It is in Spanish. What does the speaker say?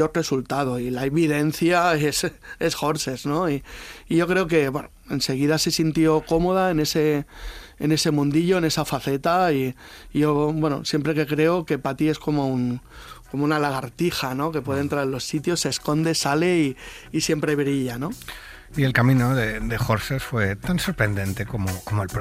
resultado y la evidencia es Horses, ¿no? Y yo creo que, bueno, enseguida se sintió cómoda en ese mundillo, en esa faceta y yo, bueno, siempre que creo que Patty es como una lagartija, ¿no? Que puede entrar en los sitios, se esconde, sale y siempre brilla, ¿no? Y el camino de Horses fue tan sorprendente como el propio